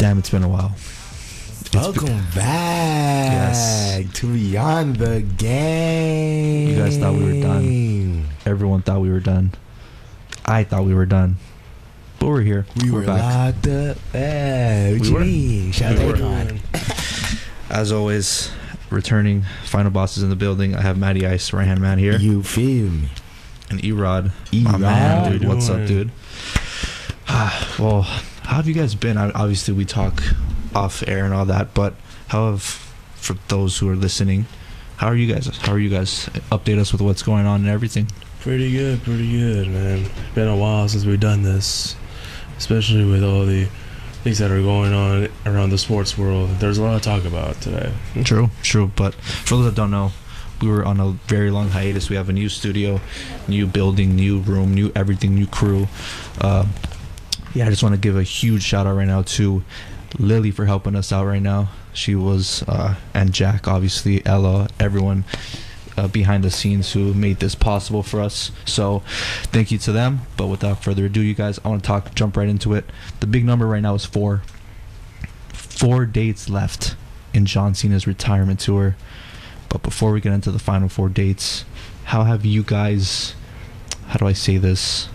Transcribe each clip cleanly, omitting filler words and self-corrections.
Damn, it's been a while. Welcome back to Beyond the Game. You guys thought we were done. Everyone thought we were done. I thought we were done. But we're here. We're back. Locked up. What you mean? Shout out to As always, returning final bosses in the building. I have Matty Ice, right hand man here. You feel me? And Erod, my man, dude. What's up, dude? Well, how have you guys been? Obviously, we talk off air and all that, but for those who are listening, how are you guys? Update us with what's going on and everything. Pretty good, man. Been a while since we've done this, especially with all the things that are going on around the sports world. There's a lot to talk about today. True. But for those that don't know, we were on a very long hiatus. We have a new studio, new building, new room, new everything, new crew. I just want to give a huge shout out right now to Lily for helping us out right now. She was, and Jack, obviously, Ella, everyone behind the scenes who made this possible for us. So thank you to them. But without further ado, you guys, I want to jump right into it. The big number right now is 4. 4 dates left in John Cena's retirement tour. But before we get into the final 4 dates, how have you guys, how do I say this,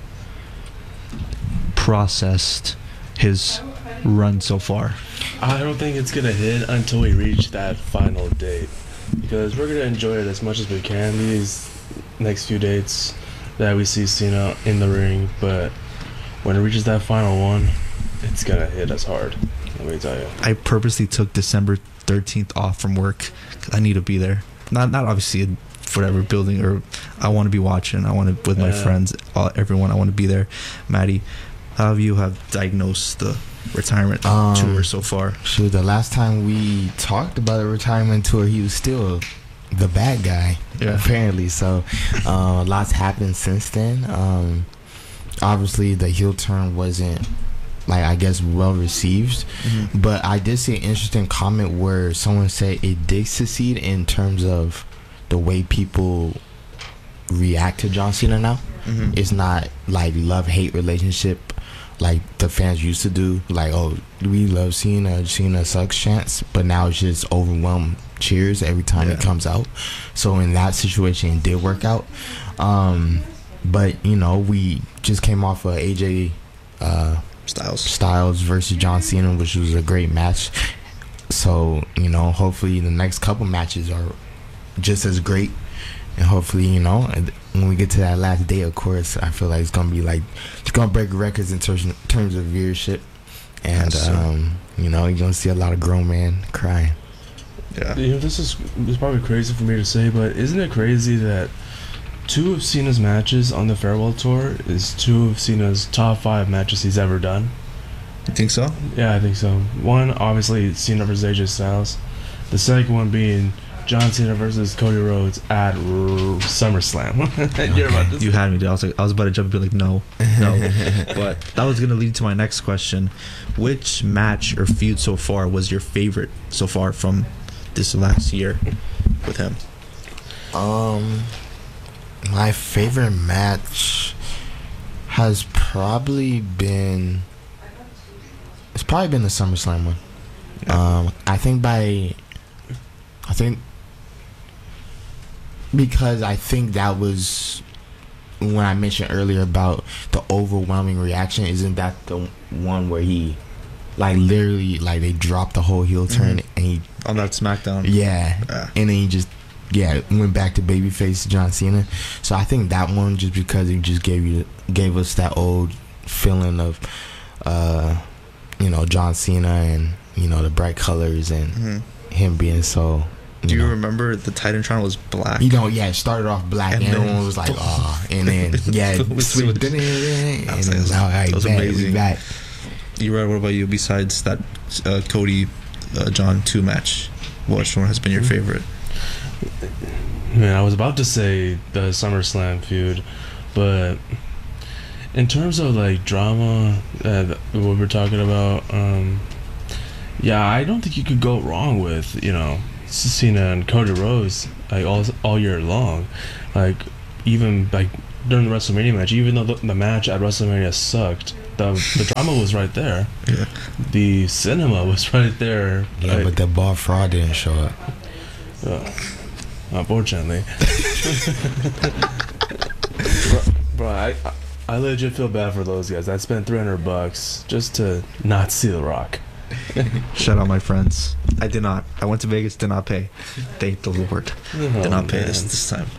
processed his run so far? I don't think it's gonna hit until we reach that final date, because we're gonna enjoy it as much as we can these next few dates that we see Cena in the ring, but when it reaches that final one, it's gonna hit us hard, let me tell you. I purposely took December 13th off from work because I need to be there. Not obviously in whatever building, or I want to be watching. I want to with my friends, everyone. I want to be there. Maddie, how have you diagnosed the retirement tour so far? Shoot, the last time we talked about the retirement tour, he was still the bad guy, apparently. So, lots happened since then. Obviously, the heel turn wasn't, I guess, well received. Mm-hmm. But I did see an interesting comment where someone said it did succeed in terms of the way people react to John Cena now. Mm-hmm. It's not like love-hate relationship like the fans used to do, like, oh, we love Cena sucks chants, but now it's just overwhelmed cheers every time it comes out. So in that situation, it did work out. But we just came off of AJ Styles versus John Cena, which was a great match. So hopefully the next couple matches are just as great. And hopefully, when we get to that last day, of course, I feel like it's going to be it's going to break records in terms of viewership. And, you're going to see a lot of grown men crying. Yeah. This is probably crazy for me to say, but isn't it crazy that 2 of Cena's matches on the farewell tour is 2 of Cena's top 5 matches he's ever done? You think so? Yeah, I think so. One, obviously, Cena versus AJ Styles. The second one being John Cena versus Cody Rhodes at SummerSlam. You had me, dude. I was about to jump and be like, no. But that was going to lead to my next question. Which match or feud so far was your favorite so far from this last year with him? My favorite match has probably been the SummerSlam one. Yeah. Because I think that was when I mentioned earlier about the overwhelming reaction. Isn't that the one where he literally they dropped the whole heel turn and he on that SmackDown? Yeah. And then he just went back to babyface John Cena. So I think that one, just because it just gave us that old feeling of John Cena and the bright colors and him being so. Do you remember the Titantron was black? It started off black and everyone was like, oh, and then sweet, and it was that was amazing. What about you? Besides that Cody John 2 match, which one has been your favorite? Man, I was about to say the SummerSlam feud, but in terms of drama, what we're talking about, I don't think you could go wrong with Cena and Cody Rhodes all year long. Even during the WrestleMania match, even though the match at WrestleMania sucked, the drama was right there. Yeah. The cinema was right there. Yeah, but the ball fraud didn't show up. Unfortunately. bro, I legit feel bad for those guys. I spent $300 just to not see The Rock. Shout out my friends. I did not. I went to Vegas, did not pay. Thank the Lord. Did not pay this time.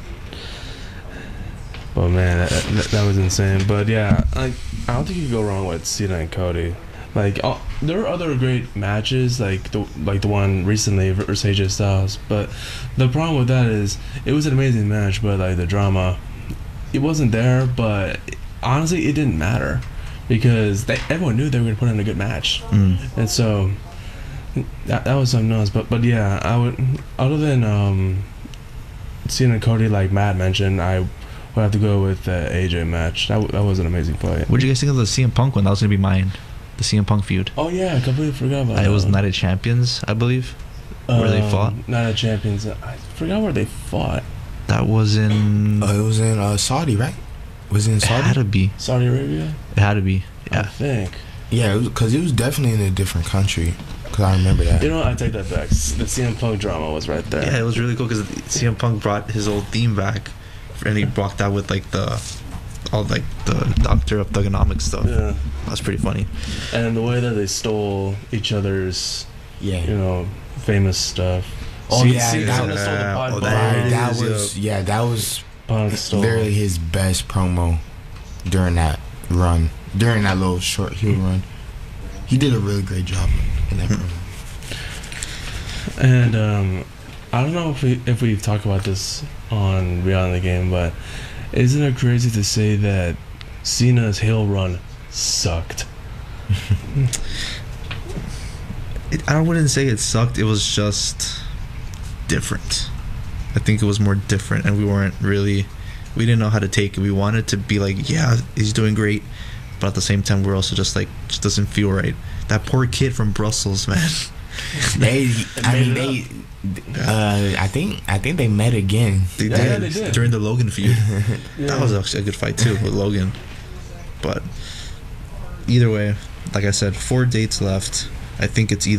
But man, that was insane. But yeah, I don't think you can go wrong with Cena and Cody. Like, there were other great matches, like the one recently versus AJ Styles. But the problem with that is it was an amazing match, but like the drama, it wasn't there. But honestly, it didn't matter because everyone knew they were going to put in a good match, and so that was something else. But yeah, I would, other than Cena and Cody, like Matt mentioned, I would have to go with the AJ match. That was an amazing fight. What did you guys think of the CM Punk one? That was gonna be mine. The CM Punk feud. Oh yeah, I completely forgot about that. It was Night of Champions, I believe, where they fought. Night of Champions. I forgot where they fought. That was in. It was in Saudi, right? Was it in Saudi? It had to be. Saudi Arabia. It had to be. I Yeah. think. Yeah, because it was definitely in a different country. Because I remember that. You know what? I take that back. The CM Punk drama was right there. Yeah, it was really cool because CM Punk brought his old theme back, and he brought that with like the Doctor of Thugonomics stuff. Yeah. That's pretty funny. And the way that they stole each other's, Yeah. famous stuff. Oh, yeah, Cena that stole was- the pod oh, bar. that That was Punk stole. literally his best promo during that run. During that little short heel run. He did a really great job in that promo. And I don't know if we've talked about this on Beyond the Game, but isn't it crazy to say that Cena's heel run sucked? I wouldn't say it sucked. It was just different. I think it was more different, and we didn't know how to take it. We wanted to be like, yeah, he's doing great, but at the same time, we're also just like, just doesn't feel right. That poor kid from Brussels, man. I think they met again. They they did did. during the Logan feud. Yeah. That was actually a good fight too with Logan. But either way, like I said, 4 dates left. I think it's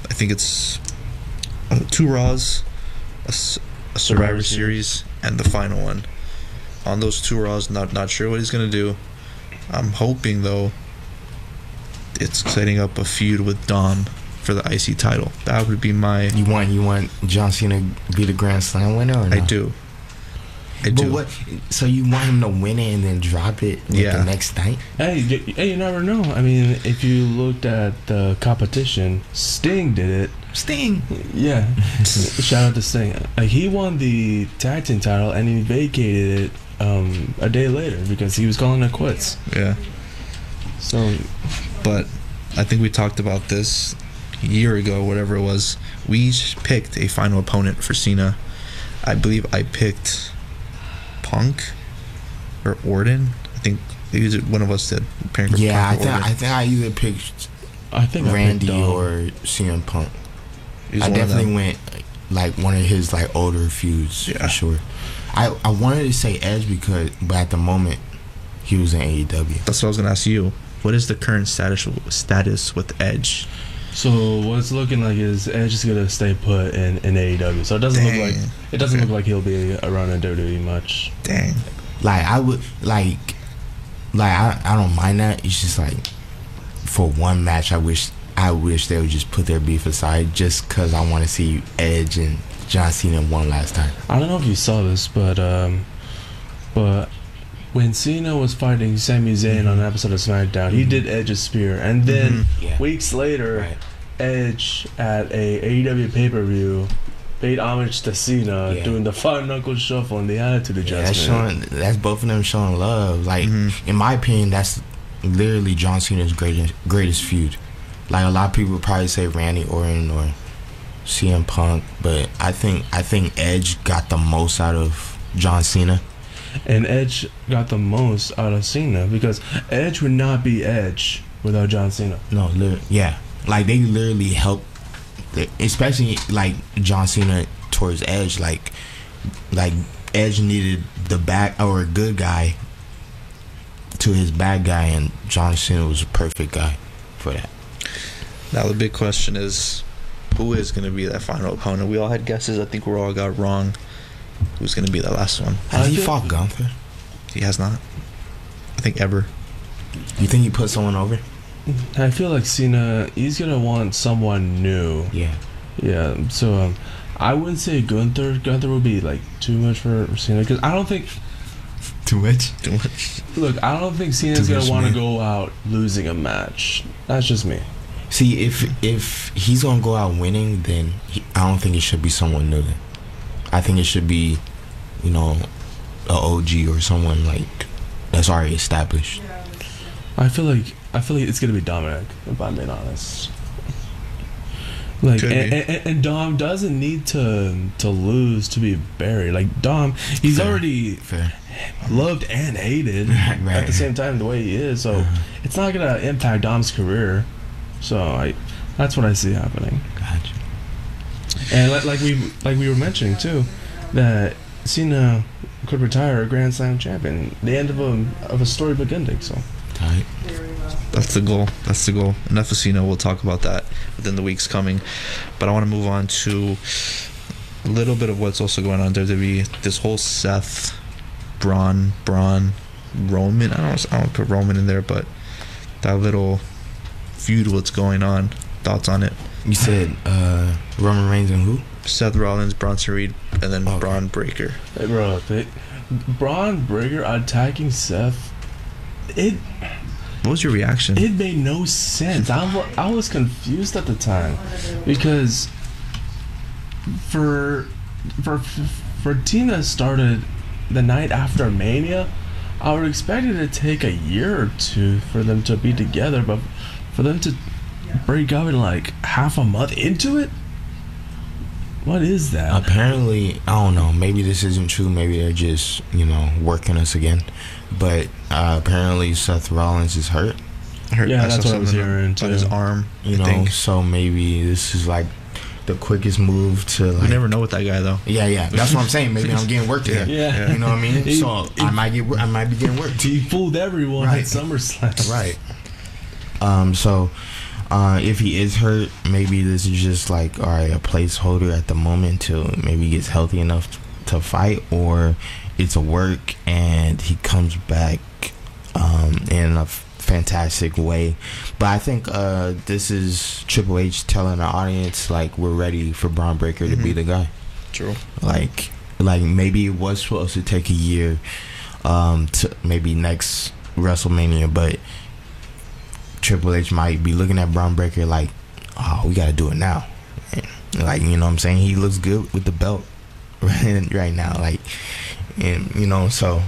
2 Raws, a Survivor Series, and the final one. On those 2 Raws, not sure what he's gonna do. I'm hoping though it's setting up a feud with Dom for the IC title. That would be my. You want John Cena to be the Grand Slam winner or no? I do. But what? So you want him to win it and then drop it the next night? Hey, you never know. I mean, if you looked at the competition, Sting did it. Sting. Yeah. Shout out to Sting. He won the tag team title and he vacated it a day later because he was calling it quits. Yeah. So, but I think we talked about this a year ago, whatever it was. We each picked a final opponent for Cena. I believe I picked Punk or Orton. I think one of us did. Yeah, Punk or Orton. I think I either picked Randy or CM Punk. I definitely went like one of his like older feuds for sure. I wanted to say Edge but at the moment he was in AEW. That's what I was gonna ask you. What is the current status with Edge? So what it's looking like is Edge is gonna stay put in AEW. So it doesn't look like he'll be around in WWE much. Dang. Like I would like I don't mind that. It's just like for one match, I wish they would just put their beef aside just because I want to see Edge and John Cena one last time. I don't know if you saw this, but when Cena was fighting Sami Zayn on an episode of SmackDown, he did Edge's spear, and then weeks later, Edge at a AEW pay-per-view paid homage to Cena doing the 5-knuckle shuffle and the attitude adjustment. That's both of them showing love. Like in my opinion, that's literally John Cena's greatest feud. Like a lot of people would probably say Randy Orton or CM Punk, but I think Edge got the most out of John Cena. And Edge got the most out of Cena because Edge would not be Edge without John Cena. No, like they literally helped, especially like John Cena towards Edge. Like Edge needed the back or a good guy to his bad guy, and John Cena was a perfect guy for that. Now the big question is, who is going to be that final opponent? We all had guesses. I think we all got wrong. Who's going to be the last one? Has he fought Gunther? He has not. I think ever. You think he put someone over? I feel like Cena, he's gonna want someone new. Yeah. Yeah. So I wouldn't say Gunther. Gunther would be like too much for Cena, because I don't think. Too much. Too much. Look, I don't think Cena's Too gonna much, want to man. go out losing a match. That's just me. See, if he's gonna go out winning, then I don't think it should be someone new. Then I think it should be, you know, a OG or someone like that's already established. I feel like it's gonna be Dominic, if I'm being honest. Like, Could be. and Dom doesn't need to lose to be buried. Like Dom, he's Fair. already Fair. loved and hated Right. at the same time the way he is. So it's not gonna impact Dom's career. So that's what I see happening. Gotcha. And like we were mentioning too, that Cena could retire a Grand Slam champion. The end of a storybook ending. So. Tight. That's the goal. That's the goal. Enough of Cena. We'll talk about that within the weeks coming. But I want to move on to a little bit of what's also going on in WWE. This whole Seth, Braun, Roman. I don't put Roman in there, but that little feud. What's going on? Thoughts on it? You said Roman Reigns and who? Seth Rollins, Bronson Reed, and then Okay. Braun Breaker. Hey, bro, Braun Breaker attacking Seth. What was your reaction? It made no sense. I was confused at the time, because for Tina started the night after Mania, I would expect it to take a year or two for them to be together, but for them to break up in like half a month into it, what is that? Apparently, I don't know. Maybe this isn't true. Maybe they're just, you know, working us again. But apparently, Seth Rollins is hurt. I heard, Yeah, I saw that's what I was something hearing, on his too. arm. You I know, think. so maybe this is like the quickest move to like. You never know with that guy though. Yeah. That's what I'm saying. Maybe I'm getting worked here. Yeah. You know what I mean? He- So I might be getting worked. He fooled everyone Right. at SummerSlam. Right. So if he is hurt, maybe this is just like, all right, a placeholder at the moment till maybe he gets healthy enough to fight, or it's a work and he comes back in a fantastic way. But I think this is Triple H telling the audience like we're ready for Braun Breaker to be the guy. True. Like maybe it was supposed to take a year to maybe next WrestleMania, but Triple H might be looking at Braun Breaker like, oh, we gotta do it now. Like, you know what I'm saying? He looks good with the belt right now. Like, and you know, so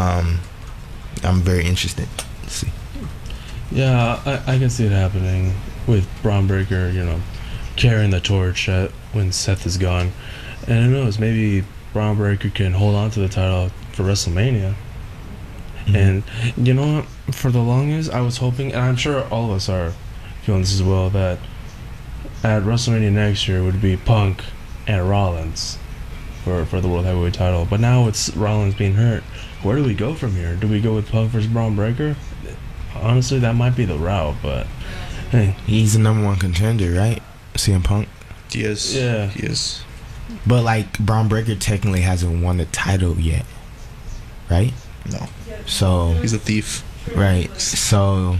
I'm very interested to see. Yeah, I can see it happening with Braun Breaker, you know, carrying the torch when Seth is gone. And who knows, maybe Braun Breaker can hold on to the title for WrestleMania. And you know what? For the longest, I was hoping, and I'm sure all of us are feeling this as well, that at WrestleMania next year would be Punk and Rollins for the World Heavyweight title. But now it's Rollins being hurt. Where do we go from here? Do we go with Punk versus Braun Breaker? Honestly, that might be the route, but hey. He's the number one contender, right? CM Punk. He is. Yeah. He is. But like Braun Breaker technically hasn't won the title yet, right? No. So He's a thief. right. So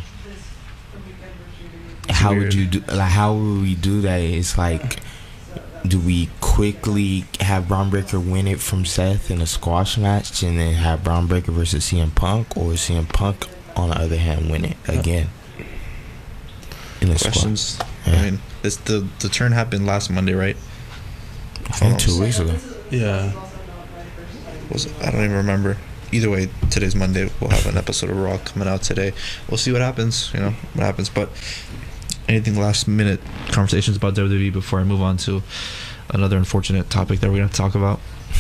how would weird. you do? Like, how would we do that? It's like, do we quickly have Braun Breaker win it from Seth in a squash match, and then have Braun Breaker versus CM Punk, or CM Punk on the other hand win it again in a squash? Questions. Yeah. I mean, the turn happened last Monday, right? I think 2 weeks ago. Yeah. I don't even remember. Either way, today's Monday. We'll have an episode of Raw coming out today. We'll see what happens. You know what happens. But anything last minute conversations about WWE before I move on to another unfortunate topic that we're gonna talk about?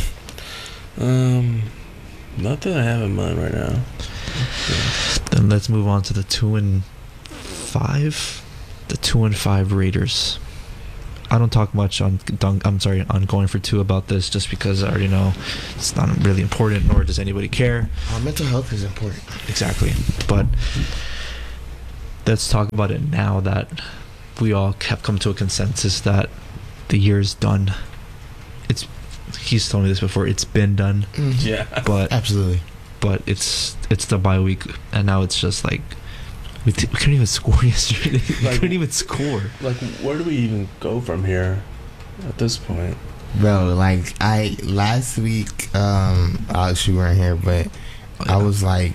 Nothing I have in mind right now. Then let's move on to the 2-5. The 2-5 Raiders. I don't talk much on on going for two about this, just because I already know it's not really important, nor does anybody care. Mental health is important. Exactly. But let's talk about it now that we all have come to a consensus that the year is done. He's told me this before. It's been done. Yeah. But absolutely. But it's the bye week, and now it's just like we couldn't even score yesterday. We couldn't even score. Like, where do we even go from here at this point? Bro, like, last week, Alex, you weren't here, but I was like,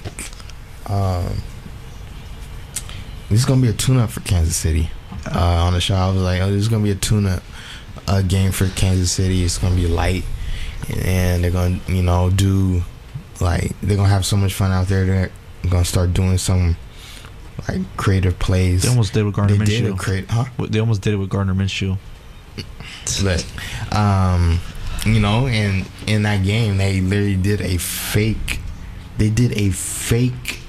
this is going to be a tune-up for Kansas City. On the show, I was like, oh, this is going to be a tune-up game for Kansas City. It's going to be light, and they're going to, do, like, they're going to have so much fun out there. They're going to start doing some, like, creative plays. They almost did with Gardner Minshew. They almost did it with Gardner Minshew. But, and in that game, they literally did a fake. They did a fake,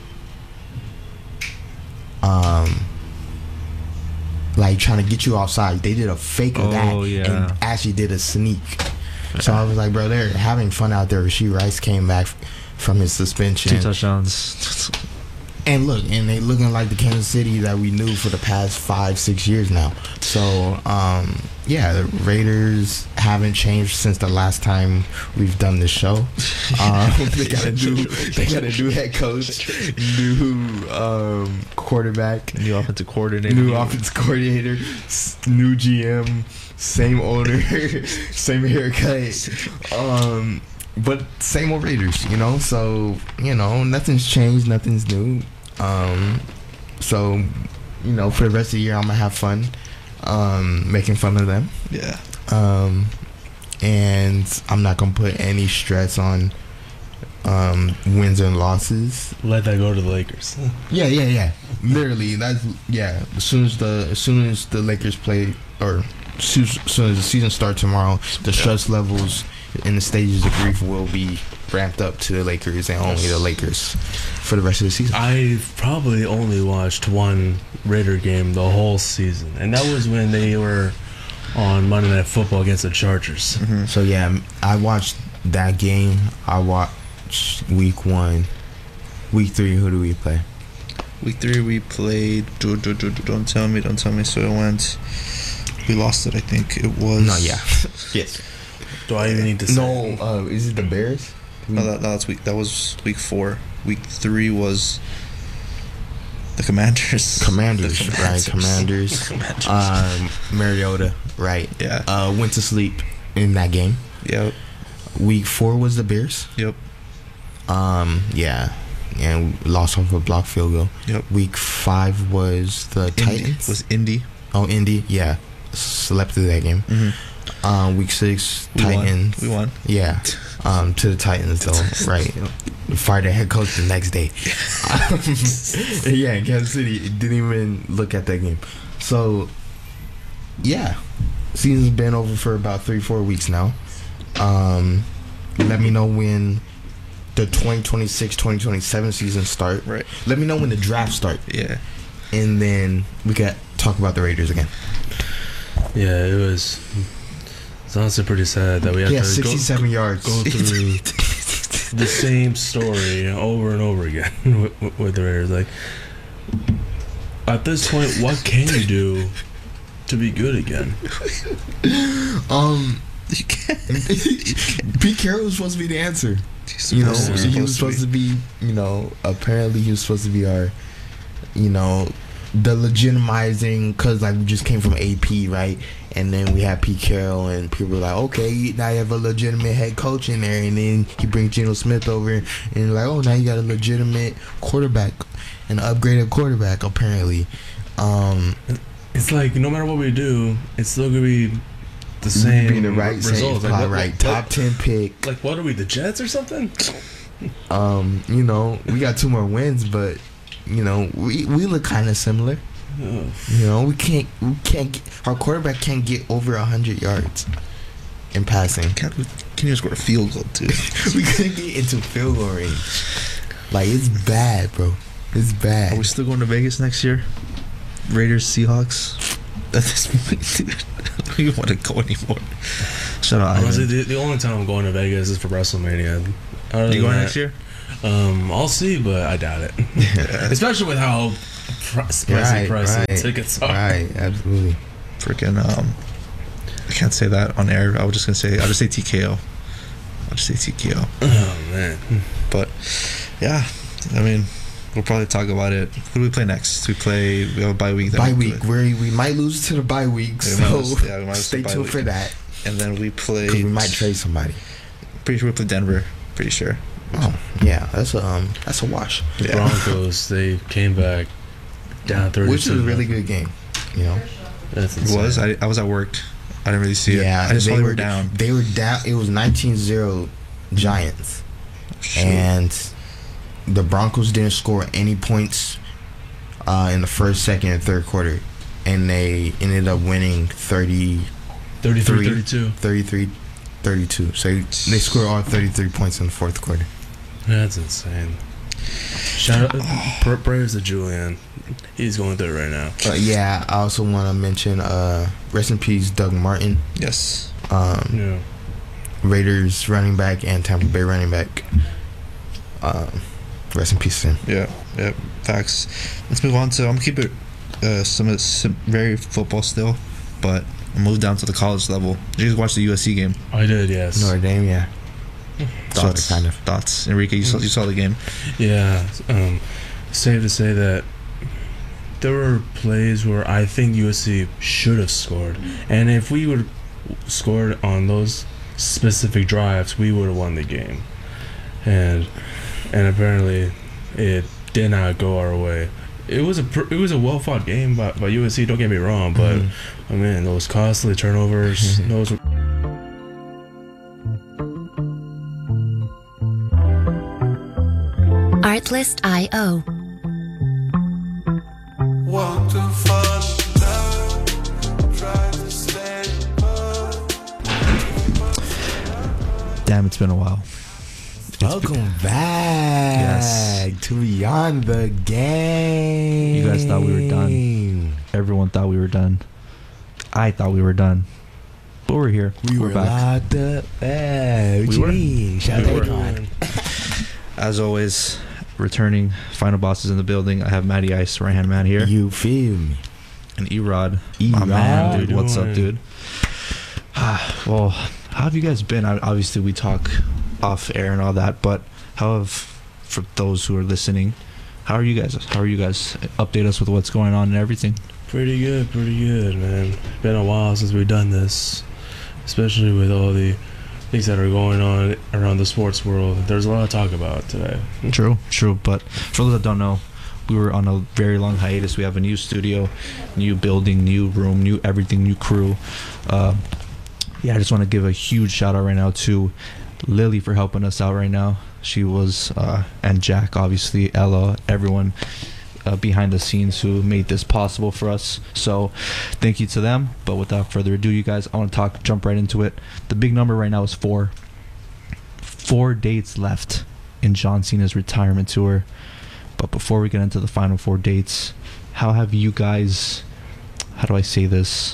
like, trying to get you offside. They did a fake of that, and actually did a sneak. So I was like, bro, they're having fun out there. Rasheed Rice came back from his suspension. 2 touchdowns. And look, and they looking like the Kansas City that we knew for the past 5-6 years now. So, the Raiders haven't changed since the last time we've done this show. They got a new head coach, new quarterback, new offensive coordinator, new GM, same owner, same haircut. But same old Raiders, so, nothing's changed, nothing's new. So, for the rest of the year, I'm going to have fun making fun of them. Yeah. And I'm not going to put any stress on wins and losses. Let that go to the Lakers. Yeah. Literally, that's, as soon as the Lakers play, or as soon as the season starts tomorrow, the stress levels in the stages of grief will be ramped up to the Lakers and only the Lakers for the rest of the season. I've probably only watched one Raider game the whole season, and that was when they were on Monday Night Football against the Chargers. Mm-hmm. So I watched that game. I watched week 1. Week 3, who do we play? Week 3 we played don't tell me so it went, we lost it, I think it was yes. Do I even need to say? No, is it the Bears? No, that was week 4. Week 3 was the Commanders. Right? Commanders. Mariota, right? Yeah. Went to sleep in that game. Yep. Week 4 was the Bears. Yep. Yeah, and we lost off a block field goal. Yep. Week 5 was the Titans. Was Indy. Oh, Indy. Yeah, slept through that game. Mm-hmm. Week 6, Titans. We won. Yeah. To the Titans though, right? Fired the head coach the next day. In Kansas City, didn't even look at that game. So, season's been over for about 3-4 weeks now. Let me know when the 2026-2027 season start. Right. Let me know when the draft start. Yeah. And then we got talk about the Raiders again. Yeah, it's honestly pretty sad that we have to 67 yards. Go through the same story over and over again with the Raiders. Like, at this point, what can you do to be good again? You can't. Pete Carroll was supposed to be the answer. He was supposed to be, apparently he was supposed to be our, the legitimizing, because like we just came from AP, right? And then we had Pete Carroll, and people were like, okay, now you have a legitimate head coach in there. And then he brings Geno Smith over, and like, oh, now you got a legitimate quarterback, an upgraded quarterback, apparently. It's like, no matter what we do, it's still going to be the same being the right results. Like, top 10 pick. Like, what are we, the Jets or something? We got 2 more wins, but we look kind of similar. We can't get, our quarterback can't get over 100 yards in passing. Can you score a field goal too? We couldn't get into field goal range. Like, it's bad, bro. It's bad. Are we still going to Vegas next year? Raiders, Seahawks. at this point, dude. I don't even want to go anymore. Shut up. Honestly, the only time I'm going to Vegas is for WrestleMania. You going next year? I'll see, but I doubt it. Especially with how pricey tickets are. Right, absolutely. Freaking I can't say that on air. I'll just say TKO. I'll just say TKO. Oh man. But yeah, I mean, we'll probably talk about it. Who do we play next? We have a bye week. Bye week. We might lose to the bye week, so we might stay tuned for that. And then we play. We might trade somebody. Pretty sure we play Denver. Pretty sure. Oh yeah, that's a wash. The Broncos, they came back down 32. Which is a really good game. You know, that's insane. It was. I was at work. I didn't really see it. Yeah, I just saw they were down. They were down. It was 19-0 Giants, and the Broncos didn't score any points in the first, second, and third quarter, and they ended up winning 33-32. So they scored all 33 points in the fourth quarter. That's insane. Shout out, prayers to Julian. He's going through it right now. Yeah, I also want to mention rest in peace Doug Martin. Yes. Yeah. Raiders running back and Tampa Bay running back. Rest in peace to him. Yeah, facts. Let's move on to. I'm gonna keep it some very football still, but I'll move down to the college level. Did you guys watch the USC game? I did, yes. Notre Dame, yeah. Thoughts, Enrique? You saw the game? Yeah. Safe to say that there were plays where I think USC should have scored, and if we would have scored on those specific drives, we would have won the game. And apparently, it did not go our way. It was a well fought game by USC. Don't get me wrong, but I mean those costly turnovers, those. Artlist.io. Damn, it's been a while. Welcome back to Beyond the Game. You guys thought we were done. Everyone thought we were done. I thought we were done. But we're here. We're back. Locked up. Shout out to As always, returning final bosses in the building. I have Matty Ice, right hand man here. You feel me? And Erod, my man, dude. What's up, dude? Well, how have you guys been? Obviously, we talk off air and all that, but for those who are listening, how are you guys? Update us with what's going on and everything. Pretty good, man. Been a while since we've done this, especially with all the things that are going on around the sports world. There's a lot to talk about today. True. But for those that don't know, we were on a very long hiatus. We have a new studio, new building, new room, new everything, new crew. I just want to give a huge shout out right now to Lily for helping us out right now. She was and Jack, obviously, Ella, everyone behind the scenes who made this possible for us. So thank you to them. But without further ado, you guys, I want to jump right into it. The big number right now is 4 dates left in John Cena's retirement tour. But before we get into the final 4 dates, how have you guys, how do I say this,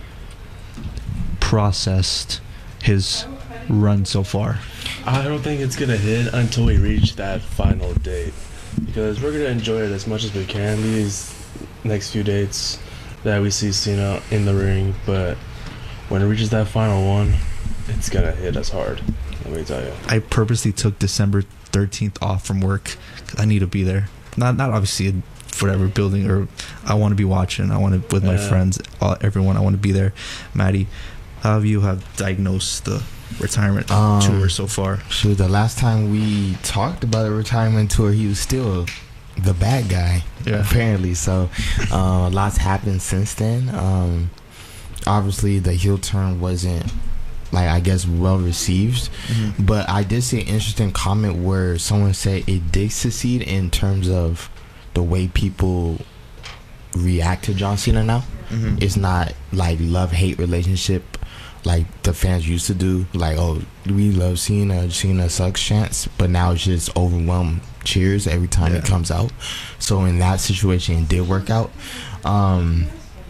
processed his run so far? I don't think it's gonna hit until we reach that final date, because we're gonna enjoy it as much as we can these next few dates that we see Cena in the ring, but when it reaches that final one, it's gonna hit us hard, let me tell you. I purposely took December 13th off from work because I need to be there. Not obviously whatever building, or I want to be watching. I want to with my friends, everyone. I want to be there. Maddie, how have you diagnosed the retirement tour so far? Shoot, the last time we talked about a retirement tour, he was still the bad guy, apparently. So lots happened since then. Obviously, the heel turn wasn't, I guess, well received. But I did see an interesting comment where someone said it did succeed in terms of the way people react to John Cena now. It's not like love-hate relationship like the fans used to do, like, oh, we love Cena sucks chants, but now it's just overwhelmed cheers every time it comes out. So in that situation, it did work out.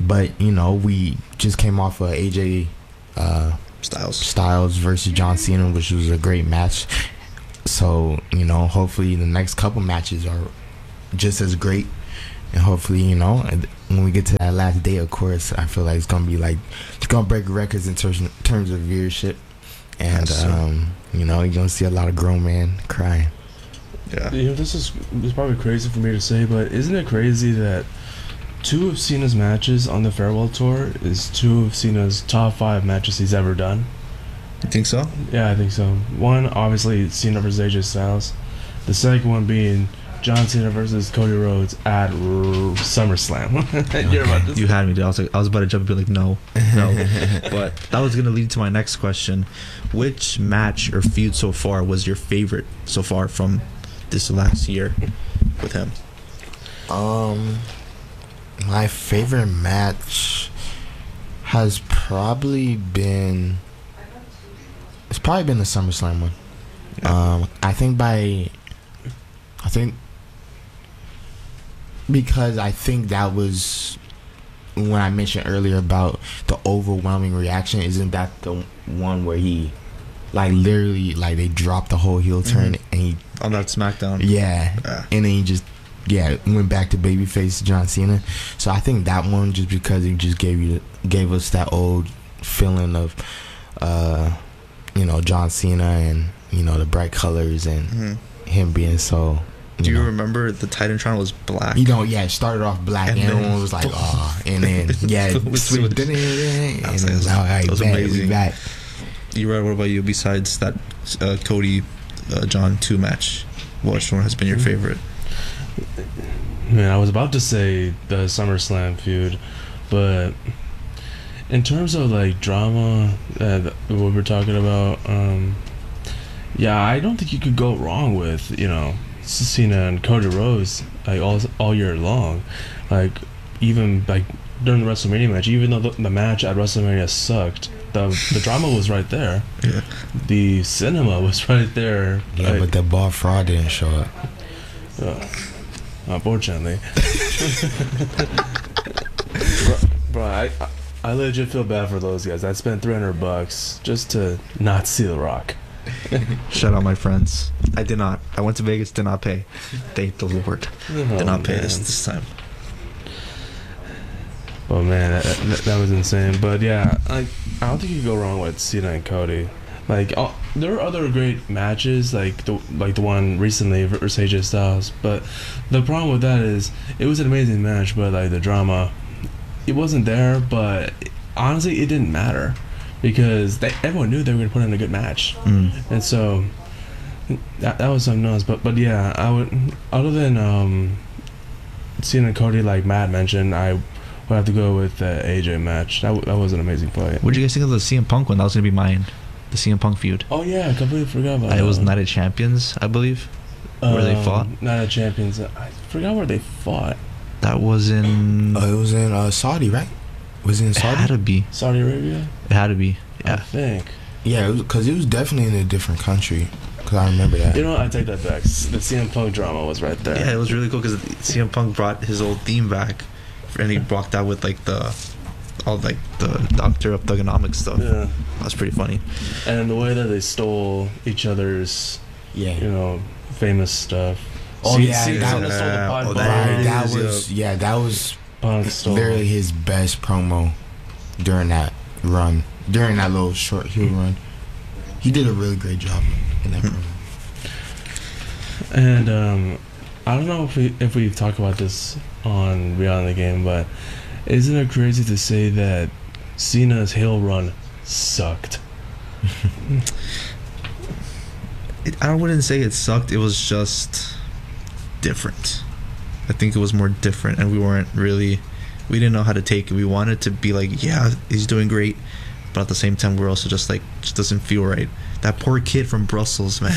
But you know, we just came off of AJ Styles versus John Cena, which was a great match. So you know, hopefully the next couple matches are just as great, and hopefully, you know, when we get to that last day, of course, I feel like it's gonna be like it's gonna break records in terms of viewership, and you know, you're gonna see a lot of grown men crying. Yeah. You know, this is probably crazy for me to say, but isn't it crazy that 2 of Cena's matches on the farewell tour is 2 of Cena's top 5 matches he's ever done? You think so? Yeah, I think so. One, obviously, Cena versus AJ Styles. The second one being John Cena versus Cody Rhodes at SummerSlam. You're about to You had me, dude. I was about to jump and be like, no. But that was going to lead to my next question. Which match or feud so far was your favorite so far from this last year with him? My favorite match has probably been the SummerSlam one. Yeah. I think because I think that was when I mentioned earlier about the overwhelming reaction. Isn't that the one where he like literally like they dropped the whole heel turn and he on that SmackDown? Yeah. And then he just went back to babyface John Cena. So I think that one, just because it just gave us that old feeling of you know, John Cena and, you know, the bright colors and him being so. Do you remember the Titantron was black? You know, yeah, it started off black and everyone was like, oh, and then switched and it was like, all right, was back, amazing. we back. What about you? Besides that Cody John 2 match, which one has been your favorite? Man, I was about to say the SummerSlam feud, but in terms of like drama, what we're talking about, yeah, I don't think you could go wrong with, you know, Cena and Cody Rhodes like all year long. Like even like during the WrestleMania match, even though the match at WrestleMania sucked, the drama was right there. Yeah, the cinema was right there. Yeah, like, but the ball fraud didn't show up. Unfortunately. bro, I legit feel bad for those guys. I spent $300 just to not see The Rock. Shout out my friends. I did not. I went to Vegas, did not pay. Thank the Lord. Did not pay this time. Oh man, that was insane. But yeah, I don't think you could go wrong with Cena and Cody. Like there are other great matches, like the one recently versus AJ Styles. But the problem with that is it was an amazing match, but like the drama, it wasn't there. But honestly, it didn't matter because everyone knew they were going to put in a good match, and so that was something else. But yeah, I would, other than Cena and Cody, like Matt mentioned, I would have to go with the AJ match. That was an amazing fight. What did you guys think of the CM Punk one? That was going to be mine. The CM Punk feud. Oh yeah, I completely forgot about that. It was Night of Champions, I believe, where they fought. Night of Champions. I forgot where they fought. That was in. It was in Saudi, right? Was it in Saudi? It had to be. Saudi Arabia. It had to be. Yeah. I think. Yeah, because it was definitely in a different country. Because I remember that. You know what? I take that back. The CM Punk drama was right there. Yeah, it was really cool because CM Punk brought his old theme back, and he walked out with like the Doctor of Thugonomics stuff. Yeah, that was pretty funny. And the way that they stole each other's, you know, famous stuff. Oh yeah, that was Punk stole. literally his best promo during that run, during that little short heel run. He did a really great job in that promo. And I don't know if we've talked about this on Beyond the Game, but isn't it crazy to say that Cena's heel run sucked? I wouldn't say it sucked. It was just different. I think it was more different, and we didn't know how to take it. We wanted to be like, yeah, he's doing great, but at the same time, we're also just like, just doesn't feel right. That poor kid from Brussels, man.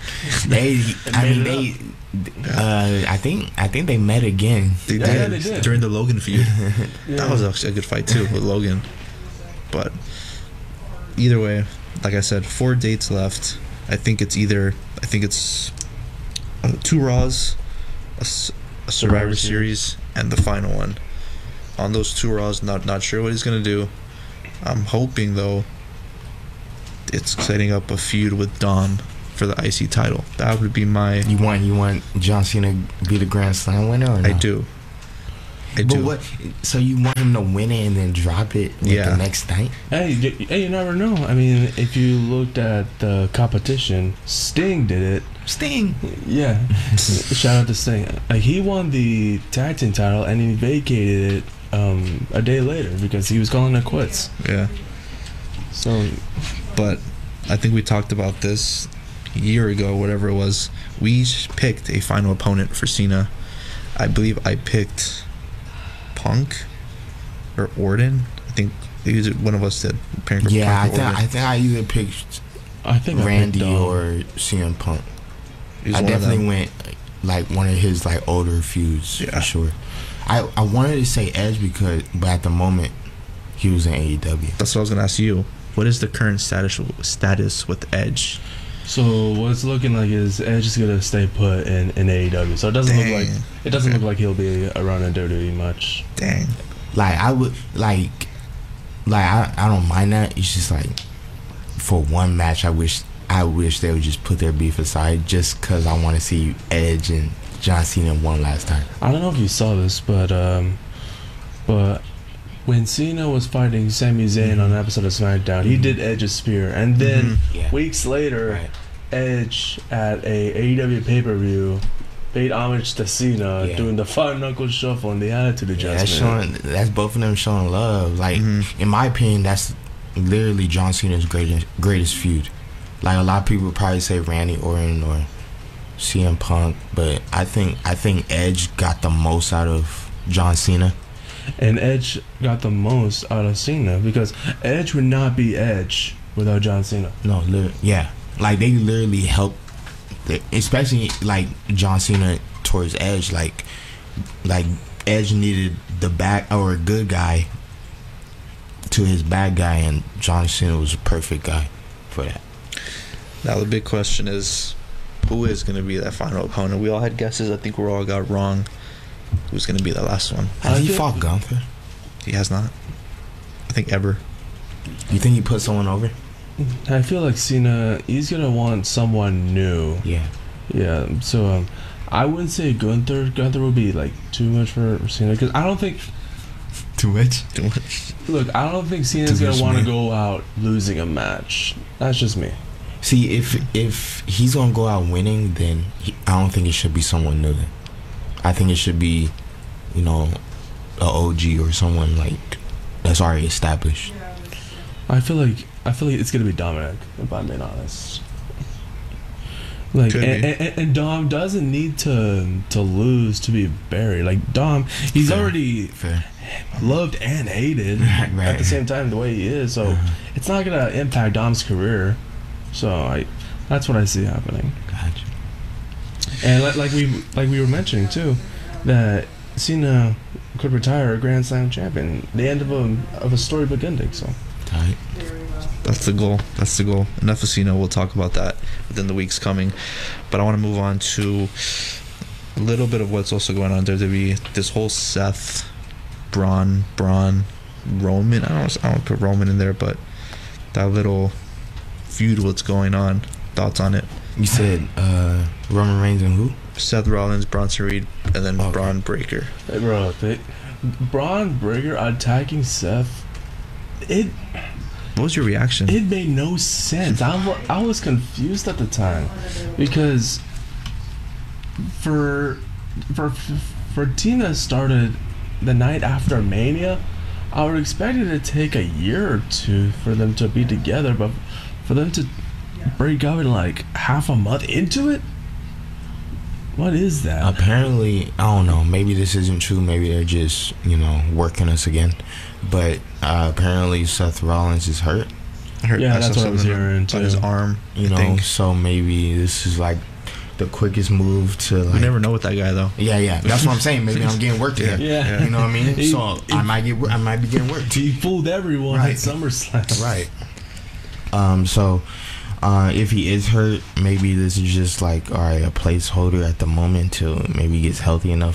I think they met again. They did during the Logan feud. That was actually a good fight too with Logan. But either way, like I said, 4 dates left. I think it's 2 Raws, a Survivor Series, and the final one. on those 2 Raws. Not sure what he's gonna do. I'm hoping though it's setting up a feud with Dom for the IC title. That would be my. You want John Cena to be the Grand Slam winner or no? I do. But what? So you want him to win it and then drop it the next night? Hey, you never know. I mean, if you looked at the competition, Sting did it. Sting. Yeah. Shout out to Sting. Like, he won the tag team title and he vacated it a day later because he was calling it quits. Yeah. So, but I think we talked about this a year ago, whatever it was. We picked a final opponent for Cena. I believe I picked Punk or Orton. I think one of us did. Yeah, I think I either picked Randy or CM Punk. I definitely went like one of his like older feuds for sure. I wanted to say Edge but at the moment he was in AEW. That's what I was gonna ask you. What is the current status with Edge? So what's looking like is Edge is gonna stay put in AEW. So it doesn't look like he'll be around in WWE much. Dang. Like I would I don't mind that. It's just like for one match, I wish they would just put their beef aside just because I want to see Edge and John Cena one last time. I don't know if you saw this, but when Cena was fighting Sami Zayn on an episode of SmackDown, he did Edge's spear, and then weeks later, Edge at a AEW pay-per-view paid homage to Cena doing the 5-knuckle shuffle and the attitude adjustment. That's both of them showing love. Like in my opinion, that's literally John Cena's greatest feud. Like a lot of people would probably say Randy Orton or CM Punk, but I think Edge got the most out of John Cena. And Edge got the most out of Cena because Edge would not be Edge without John Cena. No, like they literally helped, especially like John Cena towards Edge. Like Edge needed the bad or a good guy to his bad guy, and John Cena was a perfect guy for that. Now the big question is, who is going to be that final opponent? We all had guesses. I think we all got wrong. Who's going to be the last one? Has he fought Gunther? He has not. I think ever. You think he put someone over? I feel like Cena, he's going to want someone new. Yeah. So I wouldn't say Gunther. Gunther would be like too much for Cena because I don't think. Too much. Look, I don't think Cena's going to want to go out losing a match. That's just me. See, if he's going to go out winning, then I don't think it should be someone new then. I think it should be, a OG or someone like that's already established. I feel like it's gonna be Dominic, if I'm being honest. Like, and Dom doesn't need to lose to be buried. Like Dom, he's already loved and hated at the same time the way he is. So it's not gonna impact Dom's career. So that's what I see happening. Gotcha. And like we were mentioning too, that Cena could retire a Grand Slam champion. The end of a storybook ending. So, tight. That's the goal. Enough of Cena. We'll talk about that within the weeks coming. But I want to move on to a little bit of what's also going on in WWE. This whole Seth, Braun, Roman. I don't put Roman in there, but that little feud. What's going on? Thoughts on it? You said Roman Reigns and who? Seth Rollins, Bronson Reed, and then Braun Breaker. Hey, bro, Braun Breaker attacking Seth. What was your reaction? It made no sense. I was confused at the time because for Tina started the night after Mania, I would expect it to take a year or two for them to be together, but for them to break up in like half a month into it? What is that? Apparently, I don't know, maybe this isn't true, maybe they're just, working us again. But apparently Seth Rollins is hurt. Yeah, that's what I was hearing too. On his arm, so maybe this is like the quickest move to like. We never know with that guy though. Yeah. That's what I'm saying. Maybe I'm getting worked here. Yeah. You know what I mean? So I might be getting worked. He fooled everyone at SummerSlam. Right. So if he is hurt, maybe this is just like a placeholder at the moment till maybe he gets healthy enough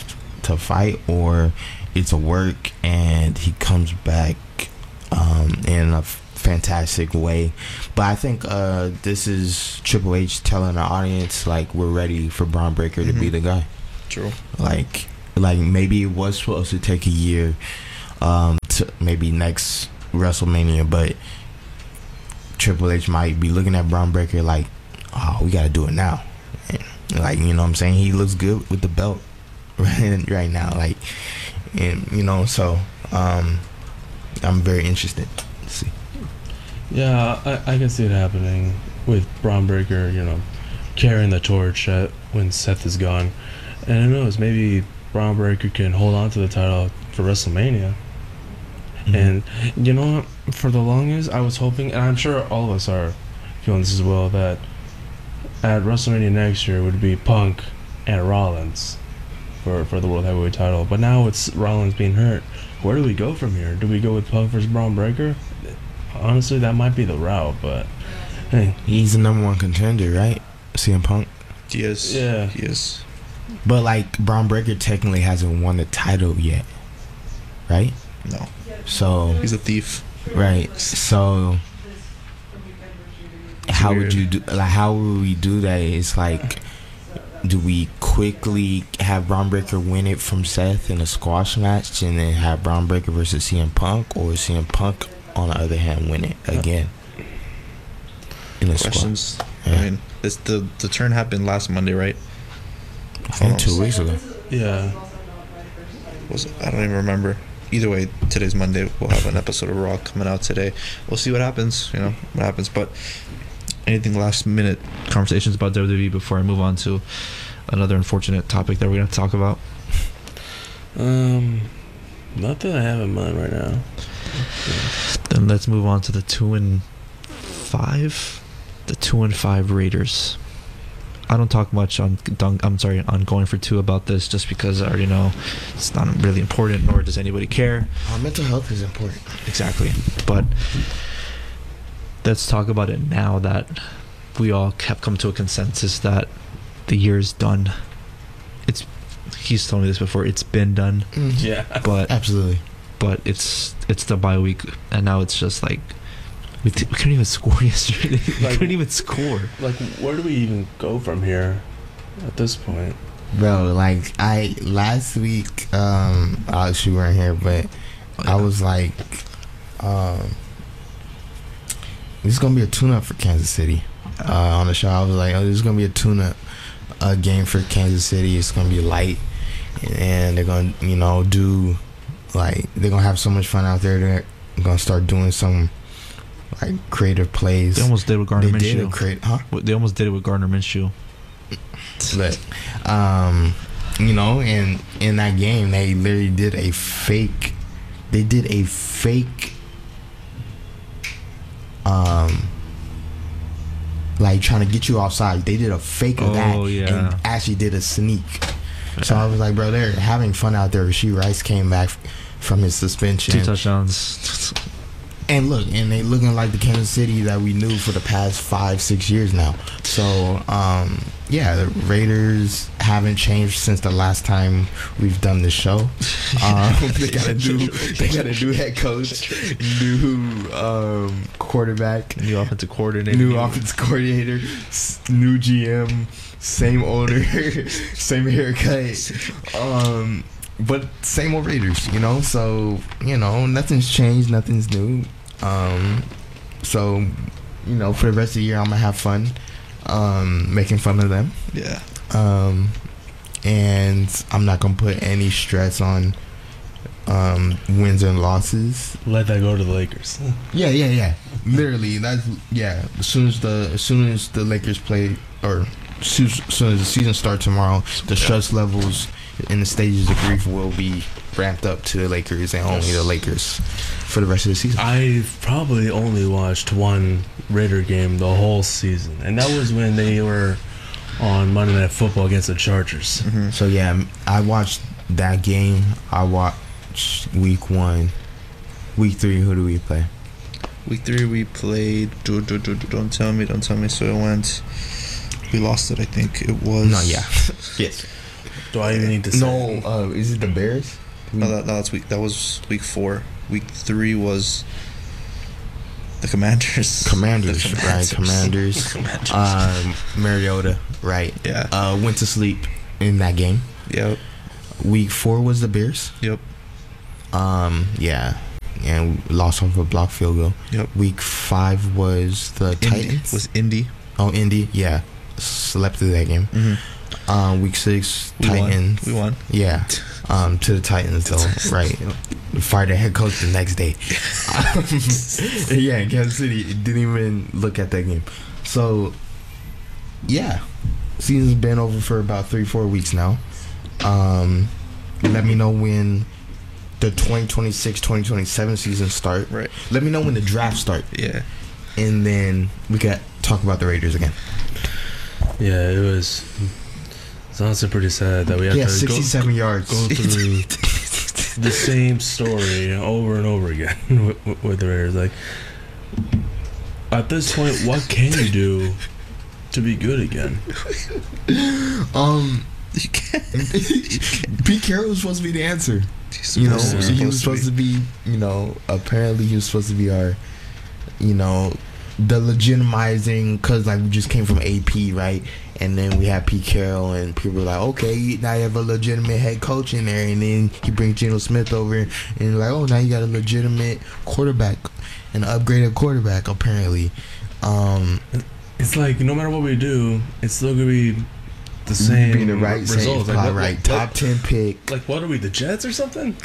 to fight, or it's a work and he comes back in a fantastic way. But I think this is Triple H telling the audience like we're ready for Braun Breaker to be the guy. True. Like maybe it was supposed to take a year to maybe next WrestleMania, but Triple H might be looking at Braun Breaker like, oh, we gotta do it now. And, like, you know what I'm saying? He looks good with the belt right now. Like, and you know, so I'm very interested to see. Yeah, I can see it happening with Braun Breaker, you know, carrying the torch when Seth is gone. And who knows, maybe Braun Breaker can hold on to the title for WrestleMania. Mm-hmm. And you know what? For the longest, I was hoping, and I'm sure all of us are feeling this as well, that at WrestleMania next year would be Punk and Rollins for the World Heavyweight title. But now it's Rollins being hurt. Where do we go from here? Do we go with Punk versus Braun Breaker? Honestly, that might be the route, but hey. He's the number one contender, right? CM Punk? He is. Yeah. He is. But, like, Braun Breaker technically hasn't won the title yet, right? No. So... He's a thief. Right. So... How would you do... Like, how would we do that? It's like... Do we quickly have Braun Breaker win it from Seth in a squash match and then have Braun Breaker versus CM Punk, or CM Punk, on the other hand, win it again in a Questions. squash? Yeah. I mean, it's the turn happened last Monday, right? I think 2 weeks ago. Yeah. I don't even remember. Either way, today's Monday. We'll have an episode of Raw coming out today. We'll see what happens. You know what happens. But anything last minute conversations about WWE before I move on to another unfortunate topic that we're gonna talk about? Nothing I have in mind right now. Then let's move on to the 2-5. The 2-5 Raiders. I don't talk much on Going for Two about this, just because I already know it's not really important, nor does anybody care. Mental health is important. Exactly. But let's talk about it now that we all have come to a consensus that the year is done. He's told me this before. It's been done. Mm-hmm. Yeah. But absolutely. But it's the bye week, and now it's just like we couldn't even score yesterday. We couldn't even score. Like, where do we even go from here at this point? Bro, like, last week, Alex, you weren't here, but I was like, this is going to be a tune-up for Kansas City. On the show, I was like, this is going to be a tune-up game for Kansas City. It's going to be light, and they're going to, you know, do, like, they're going to have so much fun out there. They're going to start doing some, like, creative plays. They almost did with Gardner Minshew. They almost did it with Gardner Minshew. But, you know, and in that game, they literally did a fake. They did a fake, like, trying to get you offside. They did a fake of that, and actually did a sneak. So I was like, bro, they're having fun out there. Rasheed Rice came back from his suspension. 2 touchdowns. And look, and they looking like the Kansas City that we knew for the past 5-6 years now. So, yeah, the Raiders haven't changed since the last time we've done this show. They got a new head coach, new quarterback, new offensive coordinator, new GM, same owner, same haircut. But same old Raiders, you know. So, you know, nothing's changed, nothing's new. So, you know, for the rest of the year, I'm gonna have fun, making fun of them. Yeah. And I'm not gonna put any stress on wins and losses. Let that go to the Lakers. Yeah. Literally, that's As soon as the Lakers play, or as soon as the season starts tomorrow, the stress levels in the stages of grief will be ramped up to the Lakers and only the Lakers for the rest of the season. I've probably only watched one Raider game the whole season, and that was when they were on Monday Night Football against the Chargers. Mm-hmm. So yeah, I watched that game. I watched week 1. Week 3, who do we play? Week 3 we played. Don't tell me. So it went. We lost it. I think it was. No, yeah. Yes. Do I even need to say? No, is it the Bears? No, that's week. That was week 4. Week 3 was the Commanders. Right? Commanders. Mariota, right? Yeah. Went to sleep in that game. Yep. Week 4 was the Bears. Yep. Yeah, and we lost off a block field goal. Yep. Week 5 was the Titans. Was Indy. Oh, Indy. Yeah, slept through that game. Mm-hmm. Week 6, Titans. We won. Yeah. To the Titans though, right? Fired the head coach the next day. Yeah, Kansas City didn't even look at that game. So, yeah, season's been over for about 3-4 weeks now. Let me know when the 2026-2027 season start. Right. Let me know when the draft start. Yeah. And then we got talk about the Raiders again. Yeah, it's honestly pretty sad that we have to 67 yards. go through the same story over and over again with the Raiders. Like, at this point, what can you do to be good again? You can't. Pete Carroll was supposed to be the answer. He was supposed to be, apparently he was supposed to be our, the legitimizing, because like we just came from AP, right? And then we had Pete Carroll, and people were like, okay, now you have a legitimate head coach in there. And then he brings Geno Smith over, and like, oh, now you got a legitimate quarterback, an upgraded quarterback, apparently. It's like, no matter what we do, it's still going to be the same being the right results. Like, top 10 pick. Like, what are we, the Jets or something?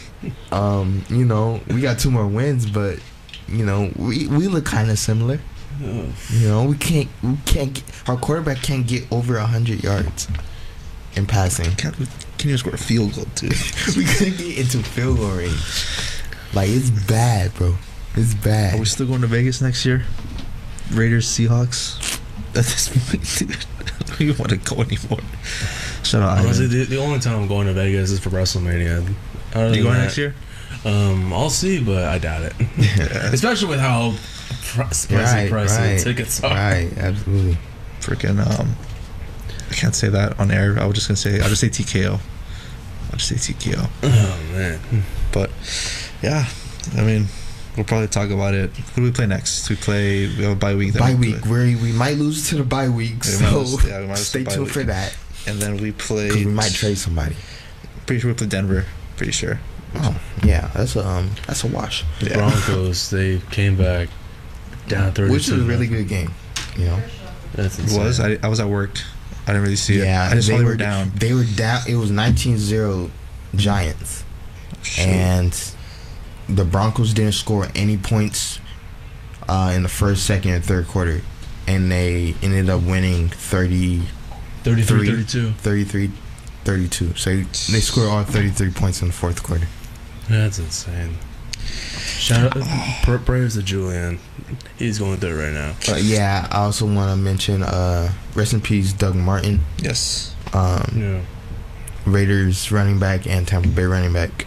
We got 2 more wins, but we look kind of similar. We can't get, our quarterback can't get over 100 yards in passing. Can you score a field goal too? We couldn't get into field goal range. Like, it's bad, bro. It's bad. Are we still going to Vegas next year? Raiders, Seahawks. At this point, dude, I don't even want to go anymore. Shut up. Honestly, the only time I'm going to Vegas is for WrestleMania. Are you going next year? I'll see, but I doubt it. Yeah. Especially with how pricey tickets are. Right, absolutely. Freaking, I can't say that on air. I'll just say TKO. I'll just say TKO. Oh, man. But, yeah, I mean, we'll probably talk about it. Who do we play next? We have a bye week. We might lose to the bye week, so stay tuned for that. And then we play. We might trade somebody. Pretty sure we play Denver. Pretty sure. Oh yeah, that's a wash. The Broncos, they came back down 32. Which was a really good game. That's insane. It was. I was at work. I didn't really see it. Yeah, I just saw they were down. They were down. It was 19-0 Giants, and the Broncos didn't score any points in the first, second, and third quarter, and they ended up winning 33-32. 33-32. So they scored all 33 points in the fourth quarter. That's insane. Shout out, prayers to Julian. He's going through it right now. Yeah, I also want to mention rest in peace, Doug Martin. Yes. Yeah. Raiders running back and Tampa Bay running back.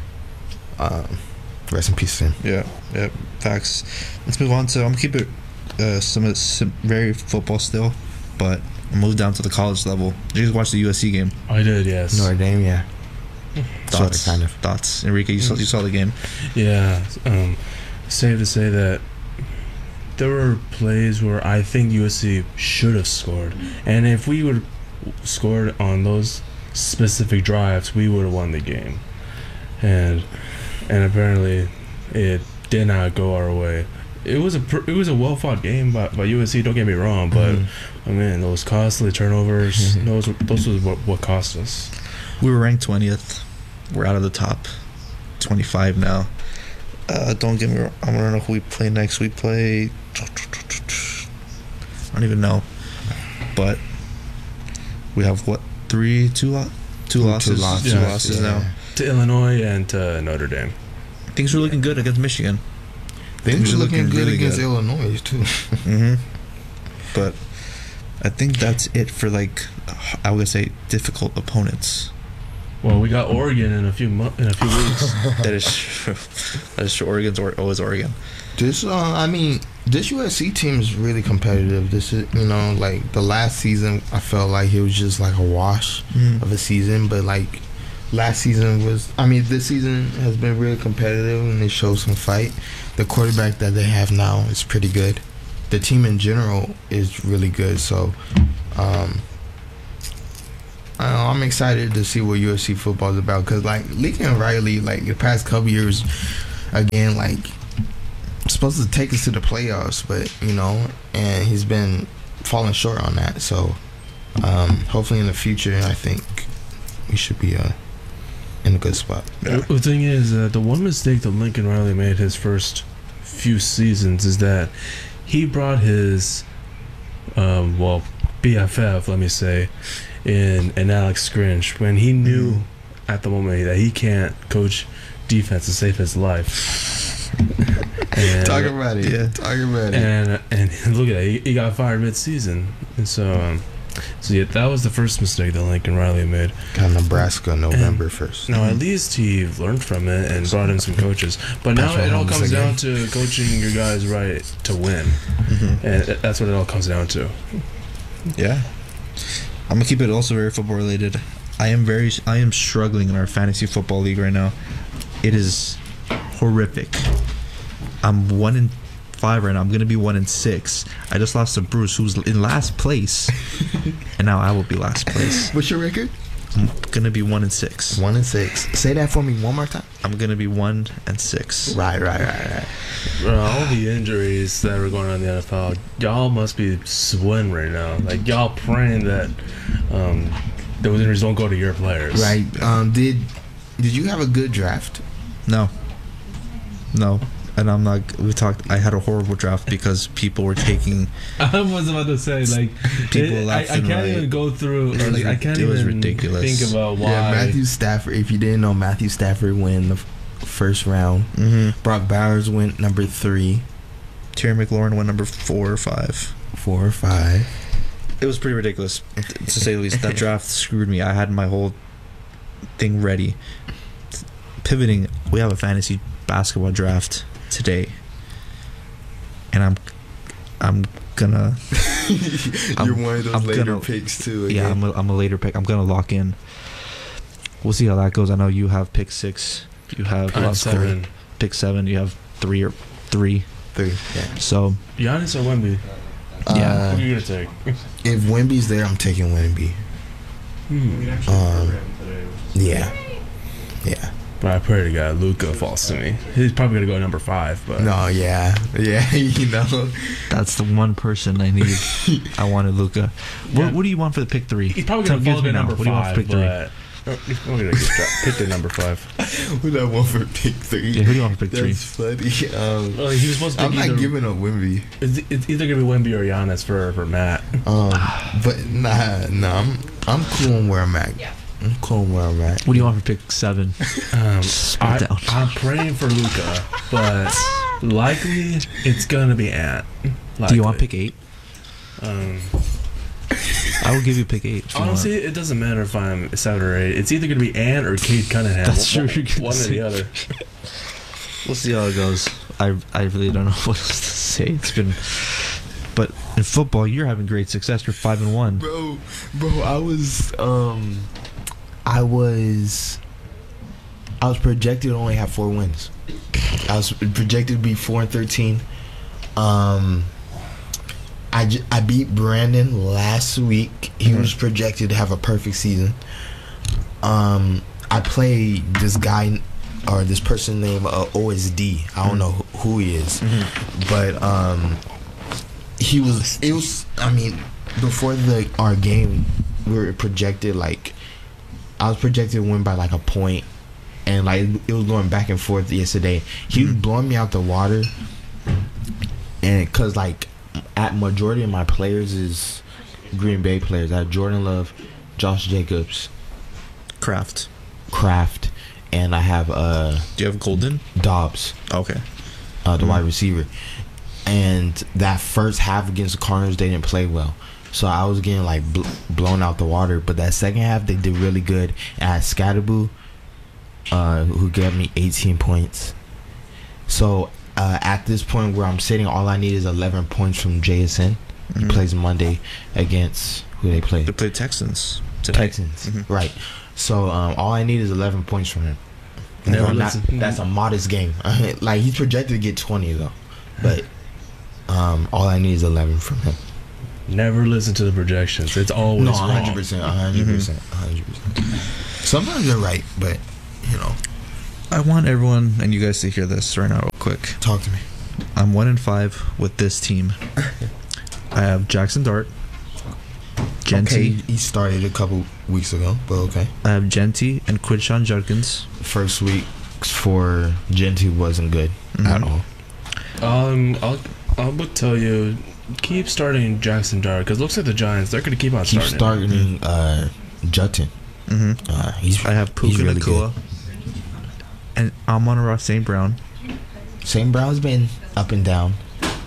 Rest in peace to him. Yeah. Facts. Let's move on to. I'm gonna keep it some very football still, but I'll move down to the college level. Did you guys watch the USC game? I did, yes. Notre Dame, yeah. Thoughts. Enrique, you saw the game. Yeah. Safe to say that there were plays where I think USC should have scored, and if we would have scored on those specific drives, we would have won the game. And apparently, it did not go our way. It was a well fought game by USC. Don't get me wrong, but I mean, those costly turnovers, those was what cost us. We were ranked 20th. We're out of the top 25 now. Don't get me wrong. I want to know who we play next. We play. I don't even know, but we have what two losses now to Illinois and to Notre Dame. Things were looking good against Michigan. Things were looking good against Illinois too. But I think that's it for I would say difficult opponents. Well, we got Oregon in a few weeks. That is true. Oregon's always Oregon. This USC team is really competitive. This is, like the last season, I felt like it was just like a wash of a season. But like last season this season has been really competitive and it shows some fight. The quarterback that they have now is pretty good. The team in general is really good. So, I'm excited to see what USC football is about because like Lincoln Riley, like the past couple years, again like. Supposed to take us to the playoffs, but and he's been falling short on that. So hopefully in the future, I think we should be in a good spot. Yeah. The thing is, the one mistake that Lincoln Riley made his first few seasons is that he brought his BFF, let me say, in Alex Grinch when he knew at the moment that he can't coach defense to save his life. And, talk about it. Yeah, talk about it. And look at that, he got fired mid-season, and so yeah, that was the first mistake that Lincoln Riley made. Got Nebraska November 1st. No, at least he learned from it and brought in some coaches. But now it all comes down to coaching your guys right to win, and that's what it all comes down to. Yeah, I'm gonna keep it also very football related. I am struggling in our fantasy football league right now. It is horrific. I'm 1-5 right now. I'm gonna be 1-6. I just lost to Bruce, who's in last place, and now I will be last place. What's your record? I'm gonna be 1-6. 1-6. Say that for me one more time. I'm gonna be 1-6. Right. Bro, all the injuries that are going on in the NFL, y'all must be sweating right now. Like y'all praying that those injuries don't go to your players. Right. Did you have a good draft? No. And I'm not. I had a horrible draft because people were taking. I was about to say like people left I can't even go through. Or, like I can't even ridiculous. think about why. Yeah, Matthew Stafford. If you didn't know, Matthew Stafford went in the first round. Brock Bowers went number 3. Terry McLaurin went number 4 or 5. 4 or 5. It was pretty ridiculous, to say the least. That draft screwed me. I had my whole thing ready. Pivoting, we have a fantasy basketball draft today, and I'm gonna. You're one of those later picks too. Again. Yeah, I'm a later pick. I'm gonna lock in. We'll see how that goes. I know you have pick 6. You have 7. Pick 7. You have 3 or 3. 3. Yeah. So Giannis or Wemby? Yeah. Who are you gonna take? If Wemby's there, I'm taking Wemby. Yeah. But I pray to God Luka falls to me. He's probably gonna go number 5, but no, yeah, that's the one person I need. I wanted Luka. Yeah. What do you want for the pick 3? He's probably gonna fall to number 5. What do you want for pick 3? He's probably gonna get picked at number 5. What do I want for pick 3? Yeah, who do you want for pick 3? That's funny. Well, he was supposed to. I'm not giving up Wemby. It's either gonna be Wemby or Giannis for Matt. But nah, I'm cool where I'm at. I'm cool where I'm at. What do you want for pick 7? I'm praying for Luka, but likely it's gonna be Ant. Likely. Do you want pick 8? I will give you pick 8. Honestly, it doesn't matter if I'm 7 or 8. It's either gonna be Ant or Cade Cunningham. That's true. One or the other. We'll see how it goes. I really don't know what else to say. It's been. But in football, you're having great success. You're 5-1. Bro, I was projected to only have 4 wins. I was projected to be 4-13. I beat Brandon last week. He was projected to have a perfect season. I played this guy or this person named OSD. I don't know who he is, but he was. It was. I mean, before our game, we were projected I was projected to win by like a point, and like it was going back and forth yesterday. He was blowing me out the water, and because like at majority of my players is Green Bay players. I have Jordan Love, Josh Jacobs, Kraft, and I have do you have Golden? Dobbs. Okay. The wide receiver. And that first half against the Cardinals, they didn't play well. So I was getting like blown out the water. But that second half, they did really good. And I had Scatterboo, who gave me 18 points. So at this point where I'm sitting, all I need is 11 points from JSN. He plays Monday against who they play. They play Texans today. Texans, right? So all I need is 11 points from him. That's a modest game. Like he's projected to get 20 though, but all I need is 11 from him. Never listen to the projections. It's always 100%, 100%. Sometimes they're right, but you know. I want everyone and you guys to hear this right now, real quick. Talk to me. I'm 1-5 with this team. I have Jackson Dart, Genty. Okay, he started a couple weeks ago, but okay. I have Genty and Quinshawn Judkins. First week for Genty wasn't good at all. I'll tell you, keep starting Jackson Dart because it looks like the Giants, they're going to keep on Keep starting. Jutton. I have Puka really Nacua and Amon-Ra St. Brown. St. Brown's been up and down.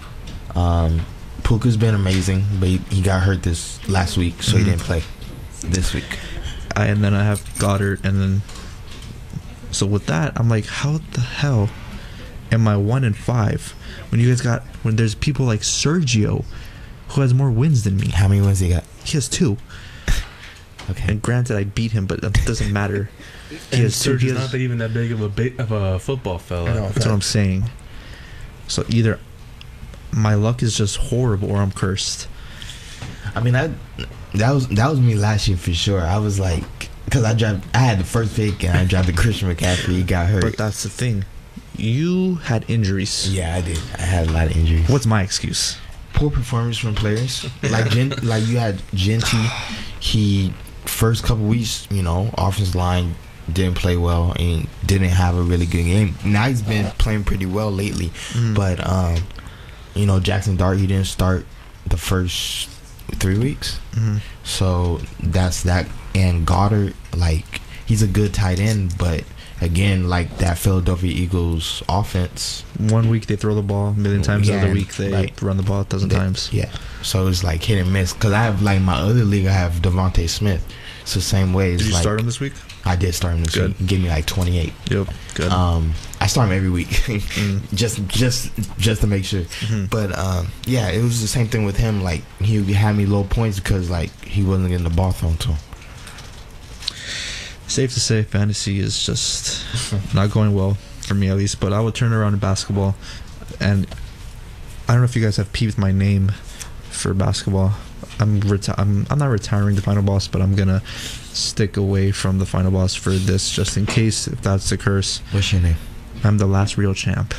Puka's been amazing, but he got hurt this last week, so he didn't play this week. And then I have Goddard, and then so with that, I'm like, how the hell am I 1-5 when there's people like Sergio who has more wins than me? How many wins he got? He has 2. Okay. And granted, I beat him, but that doesn't matter. He has Sergio's not even that big of a football fella. No, that's what I'm saying. So either my luck is just horrible or I'm cursed. I mean, that was me last year for sure. I was like, because I had the first pick and I drafted Christian McCaffrey. He got hurt. But that's the thing. You had injuries. Yeah, I did. I had a lot of injuries. What's my excuse? Poor performance from players. Like you had Genty. He first couple weeks, offensive line didn't play well and didn't have a really good game. Now he's been playing pretty well lately, but Jackson Dart, he didn't start the first 3 weeks, so that's that. And Goddard, like, he's a good tight end, but again, like that Philadelphia Eagles offense, 1 week they throw the ball a million times, the other week they run the ball 1,000 times. Yeah, so it's like hit and miss. Because I have, like, my other league, I have Devontae Smith. It's the same way. It's did you like, start him this week? I did start him this week. He gave me like 28. Yep, good. I start him every week, just to make sure. But yeah, it was the same thing with him. Like, he had me low points because, like, he wasn't getting the ball thrown to him. Safe to say, fantasy is just not going well for me, at least. But I will turn around in basketball, and I don't know if you guys have peeped my name for basketball. I'm not retiring the final boss, but I'm gonna stick away from the final boss for this, just in case, if that's the curse. What's your name? I'm the last real champ.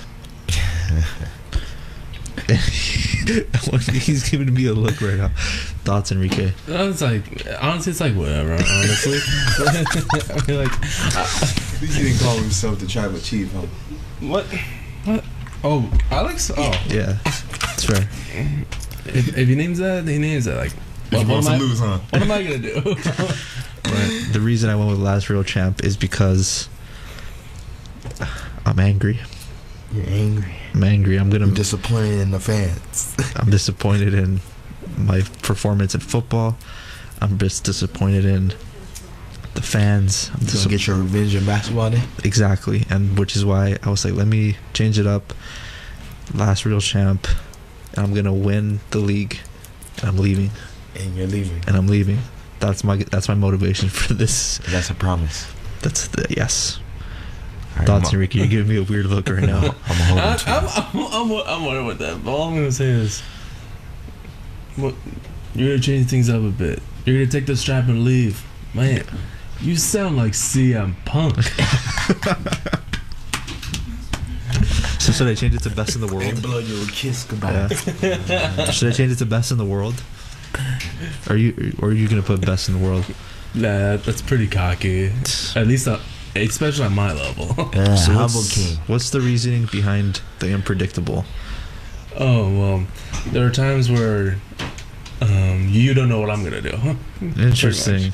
He's giving me a look right now. Thoughts, Enrique? Honestly, it's like whatever. Honestly, I mean, like, at least he didn't call himself the tribal chief, huh? What? Oh, Alex? Oh, yeah, that's fair. If he names that, he names that. Like, what am I gonna do? But the reason I went with last real champ is because I'm angry. You're angry. I'm angry. I'm disappointed in the fans. I'm disappointed in my performance in football. I'm just disappointed in the fans. I'm just get your revenge in basketball then? Exactly, and which is why I was like, let me change it up. Last real champ, and I'm gonna win the league. And I'm leaving. And you're leaving. And I'm leaving. That's my motivation for this. That's a promise. Yes. Right, Thoughts, Enrique? You're giving me a weird look right now. I'm wondering with that. But all I'm gonna say is, you're gonna change things up a bit. You're gonna take the strap and leave, man. You sound like CM Punk. So should I change it to best in the world? And blow your kiss goodbye. Yeah. Should I change it to best in the world? Or are you gonna put best in the world? Nah, that's pretty cocky. At least, especially at my level. Yeah, so humble king. What's the reasoning behind the unpredictable? Oh well, there are times where you don't know what I'm gonna do. Interesting.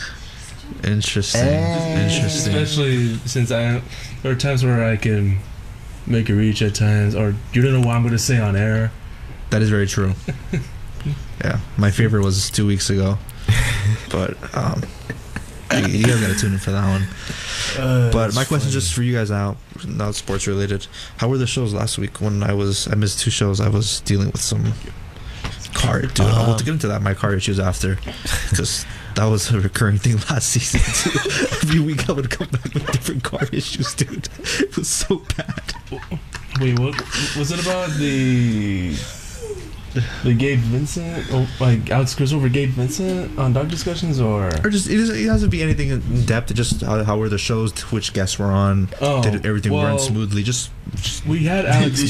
Especially since there are times where I can make a reach at times, or you don't know what I'm gonna say on air. That is very true. Yeah, my favorite was 2 weeks ago, but You guys gotta tune in for that one. But my question, just for you guys out, not sports related. How were the shows last week? When I missed 2 shows. I was dealing with some car. Dude, I'll get into that. My car issues after, because that was a recurring thing last season too. Every week I would come back with different car issues, dude. It was so bad. Wait, what was it about the Gabe Vincent, or like Alex Chris over Gabe Vincent on Dog Discussions, or just it doesn't be anything in depth. It just how were the shows, which guests were on, did everything run smoothly. Just we had Alex